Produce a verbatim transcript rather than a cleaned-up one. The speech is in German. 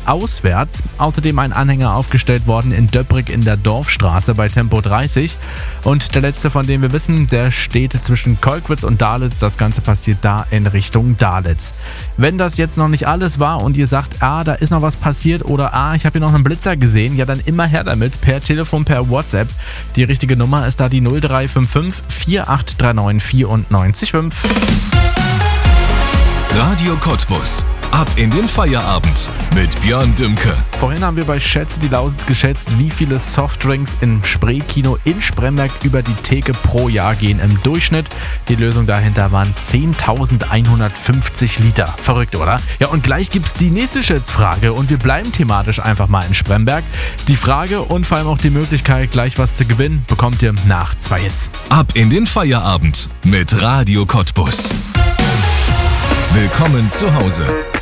auswärts. Außerdem ein Anhänger aufgestellt worden in Döbrig in der Dorfstraße bei Tempo dreißig. Und der letzte, von dem wir wissen, der steht zwischen Kolkwitz und Dahlitzsch. Das Ganze passiert da in Richtung Dahlitzsch. Wenn das jetzt noch nicht alles war und ihr sagt, ah, da ist noch was passiert oder ah, ich habe hier noch einen Blitzer gesehen, ja dann immer her damit, per Telefon, per WhatsApp. Die richtige Nummer ist da die null drei fünf fünf vier acht drei neun vier neun fünf. Radio Cottbus. Ab in den Feierabend mit Björn Dümke. Vorhin haben wir bei Schätze die Lausitz geschätzt, wie viele Softdrinks im Spreekino in Spremberg über die Theke pro Jahr gehen im Durchschnitt. Die Lösung dahinter waren zehntausendeinhundertfünfzig Liter. Verrückt, oder? Ja, und gleich gibt's die nächste Schätzfrage und wir bleiben thematisch einfach mal in Spremberg. Die Frage und vor allem auch die Möglichkeit, gleich was zu gewinnen, bekommt ihr nach zwei Hits. Ab in den Feierabend mit Radio Cottbus. Willkommen zu Hause.